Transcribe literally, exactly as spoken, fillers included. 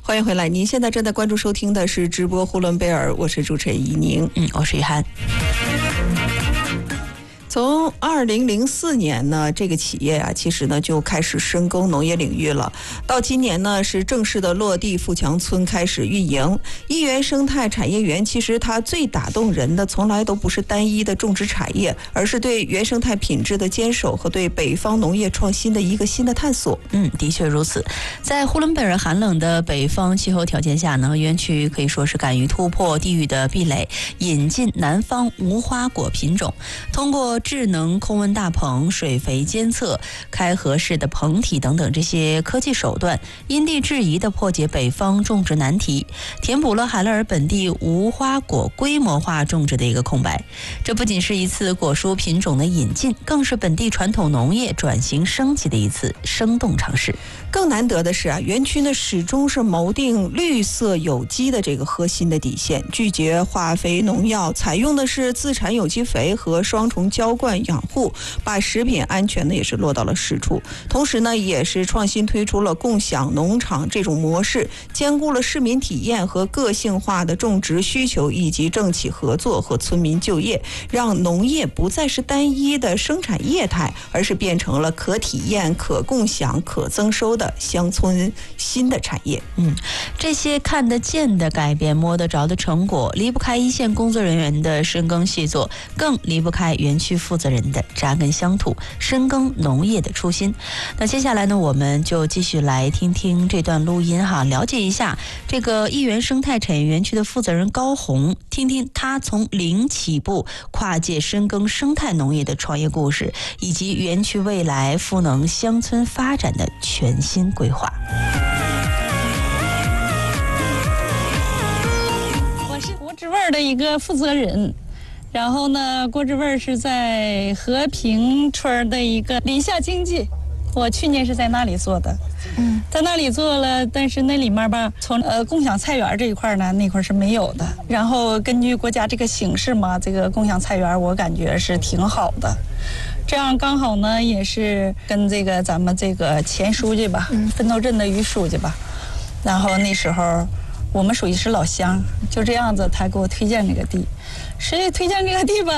欢迎回来，您现在正在关注收听的是直播呼伦贝尔，我是主持人怡宁。 嗯，我是于涵。 从二零零四年呢，这个企业啊，其实呢就开始深耕农业领域了。到今年呢，是正式的落地富强村开始运营。一元生态产业园其实它最打动人的，从来都不是单一的种植产业，而是对原生态品质的坚守和对北方农业创新的一个新的探索。 嗯，的确如此。在呼伦贝尔寒冷的北方气候条件下呢，园区可以说是敢于突破地域的壁垒，引进南方无花果品种，通过智能控温大棚、水肥监测、开合式的棚体等等这些科技手段，因地制宜地破解北方种植难题，填补了海勒尔本地无花果规模化种植的一个空白。这不仅是一次果蔬品种的引进，更是本地传统农业转型升级的一次生动尝试。 更难得的是啊，园区呢始终是锚定绿色有机的这个核心的底线，拒绝化肥农药，采用的是自产有机肥和双重浇灌养护，把食品安全呢也是落到了实处。同时呢，也是创新推出了共享农场这种模式，兼顾了市民体验和个性化的种植需求，以及政企合作和村民就业，让农业不再是单一的生产业态，而是变成了可体验、可共享、可增收的乡村新的产业。 嗯，这些看得见的改变、摸得着的成果，离不开一线工作人员的深耕细作，更离不开园区负责人的扎根乡土、深耕农业的初心。那接下来呢，我们就继续来听听这段录音哈，了解一下这个一元生态产业园区的负责人高红，听听他从零起步跨界深耕生态农业的创业故事，以及园区未来赋能乡村发展的全新规划。 我是国之味儿的一个负责人，然后呢，国之味儿是在和平村的一个林下经济，我去年是在那里做的，嗯，在那里做了，但是那里面吧，从呃共享菜园这一块呢，那块是没有的。然后根据国家这个形势嘛，这个共享菜园我感觉是挺好的。这样刚好呢，也是跟这个咱们这个前书记吧，分头镇的于书记吧，然后那时候我们属于是老乡，就这样子，他给我推荐这个地。谁推荐这个地吧？